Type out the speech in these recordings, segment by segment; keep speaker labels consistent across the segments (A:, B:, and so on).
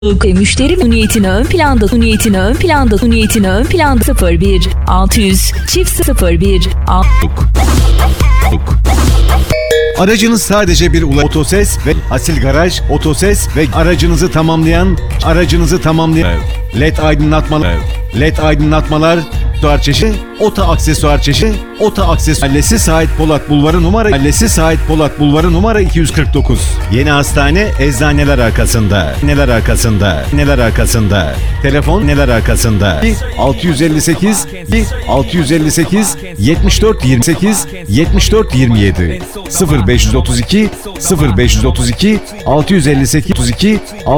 A: Müşteri memnuniyetini ön planda, memnuniyetini ön planda, memnuniyetini ön planda 01 600 çift 01
B: Aracınız sadece bir Otoses ve Asil Garaj, Otoses ve aracınızı tamamlayan LED aydınlatmalar, LED aydınlatmalar, aksesuar çeşidi, aksesuar çeşidi, aksesuar Mahallesi Sait Polat Bulvarı numara 249. Yeni hastane eczaneler arkasında. Neler arkasında. Telefon neler arkasında. 658 74 27 0532 658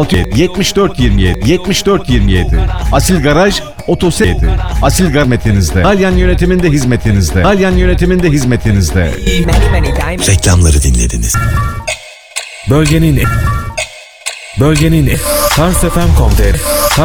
B: 74 27 Asil Garaj Otoses. Asil Garmetinizde. Alyan yönetiminde hizmetinizde.
C: Reklamları dinlediniz. Bölgenin Tarsfm.com.tr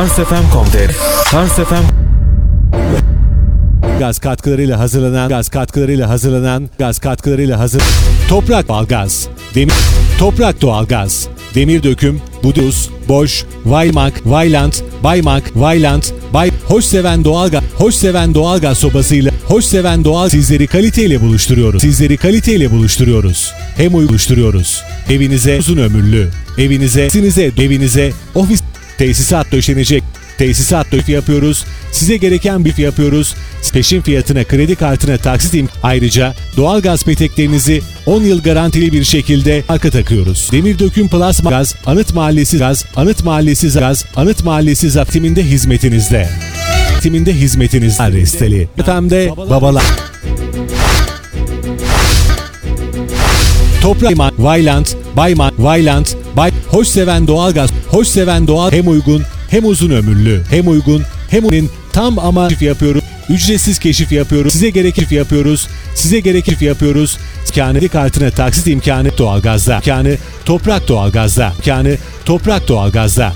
D: Gaz katkılarıyla hazırlanan Toprak Doğalgaz, Toprak Doğalgaz, Demir Döküm, Budus, Boş, Vaylant, Hoşseven Doğalgaz sobasıyla sizleri kaliteyle buluşturuyoruz. Evinize uzun ömürlü, evinize ofis tesisat döşenecek. Yapıyoruz. Size gereken bir yapıyoruz. Peşin fiyatına, kredi kartına taksit ayrıca doğalgaz peteklerinizi 10 yıl garantili bir şekilde arka takıyoruz. Demir Döküm Plasma Gaz, Anıt Mahallesi zaptiminde hizmetinizde. Resteli. FM'de babalar. Toprak Vaylant, Hoşseven Doğalgaz, hem uygun, hem uzun ömürlü, hem tam ama yapıyoruz. Ücretsiz keşif yapıyoruz. Size gerek yapıyoruz. Kredi kartına taksit imkanı doğalgazda. Toprak Doğalgazda.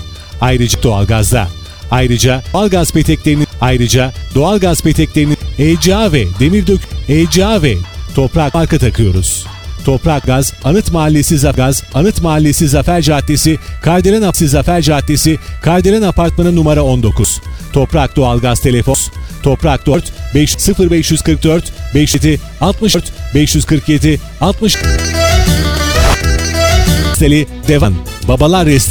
D: Ayrıca doğalgaz peteklerini ECA ve Demir Döküm Toprak marka takıyoruz. Toprak Gaz, Anıt Mahallesi Zafer Caddesi, Kardelen Apartmanı numara 19. Toprak Doğalgaz telefon, Toprak 0544 57 64 547 60 Resteli Devan. Babalar Resteli.